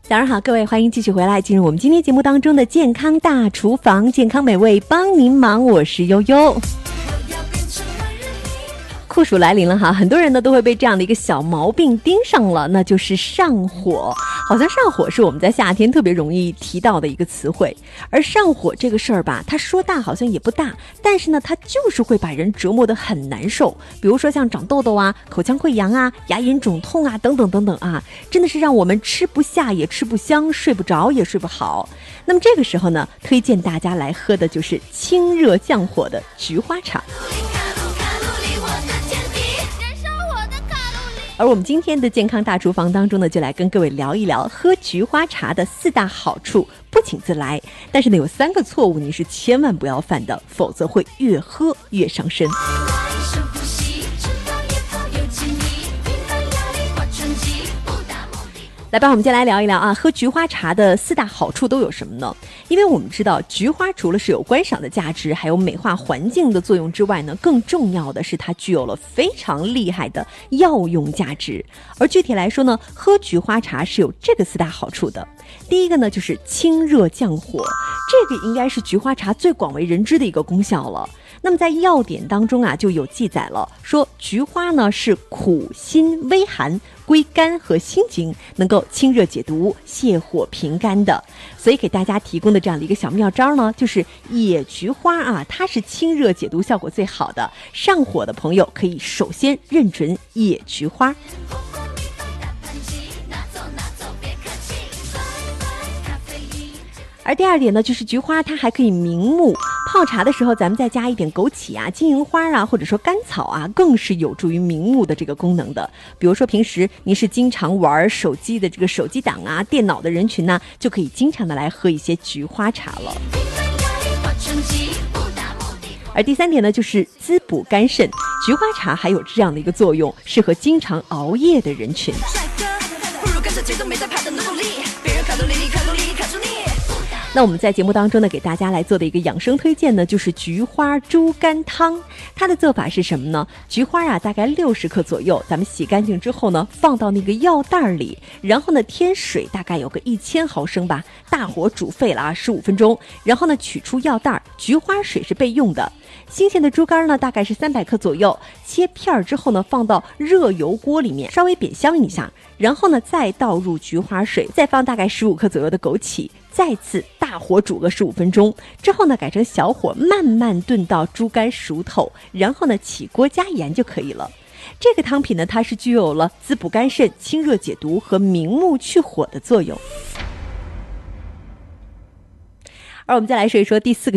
早上好，各位，欢迎继续回来，进入我们今天节目当中的健康大厨房，健康美味帮您忙，我是悠悠。酷暑来临了哈，很多人呢都会被这样的一个小毛病盯上了，那就是上火。好像上火是我们在夏天特别容易提到的一个词汇，而上火这个事儿吧，它说大好像也不大，但是呢，它就是会把人折磨得很难受。比如说像长痘痘啊、口腔溃疡啊、牙龈肿痛啊等等等等啊，真的是让我们吃不下也吃不香，睡不着也睡不好。那么这个时候呢，推荐大家来喝的就是清热降火的菊花茶。而我们今天的健康大厨房当中呢，就来跟各位聊一聊喝菊花茶的4大好处，不请自来。但是呢，有3个错误你是千万不要犯的，否则会越喝越伤身。来吧，我们先来聊一聊啊，喝菊花茶的4大好处都有什么呢？因为我们知道菊花除了是有观赏的价值，还有美化环境的作用之外呢，更重要的是它具有了非常厉害的药用价值。而具体来说呢，喝菊花茶是有这个4大好处的。第一个呢，就是清热降火，这个应该是菊花茶最广为人知的一个功效了。那么在药典当中啊，就有记载了，说菊花呢是苦辛微寒，归肝和心经，能够清热解毒、泻火平肝的。所以给大家提供的这样的一个小妙招呢，就是野菊花啊，它是清热解毒效果最好的。上火的朋友可以首先认准野菊花。而第2点呢，就是菊花它还可以明目，泡茶的时候咱们再加一点枸杞啊、金银花啊，或者说甘草啊，更是有助于明目的这个功能的。比如说平时您是经常玩手机的这个手机党啊、电脑的人群呢，就可以经常的来喝一些菊花茶了。而第3点呢，就是滋补肝肾，菊花茶还有这样的一个作用，适合经常熬夜的人群。那我们在节目当中呢，给大家来做的一个养生推荐呢，就是菊花猪肝汤。它的做法是什么呢？菊花啊，大概60克左右，咱们洗干净之后呢，放到那个药袋里，然后呢，添水大概有个1000毫升吧，大火煮沸了15分钟，然后呢，取出药袋，菊花水是备用的。新鲜的猪肝呢，大概是300克左右，切片之后呢，放到热油锅里面稍微煸香一下，然后呢，再倒入菊花水，再放大概15克左右的枸杞，再次大火煮个15分钟，之后呢，改成小火慢慢炖到猪肝熟透，然后呢，起锅加盐就可以了。这个汤品呢，它是具有了滋补肝肾、清热解毒和明目去火的作用。而我们再来说一说第4个